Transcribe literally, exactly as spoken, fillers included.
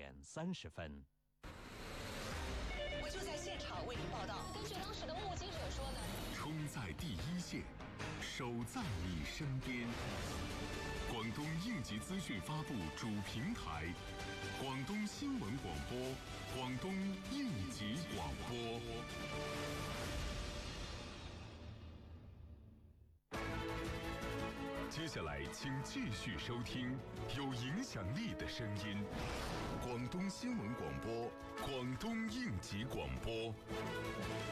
点三十分。 我就在现场为您报道。 根据当时的目击者说呢， 冲在第一线，守在你身边。广东应急资讯发布主平台，广东新闻广播，广东应急广播。接下来，请继续收听有影响力的声音——广东新闻广播，广东应急广播。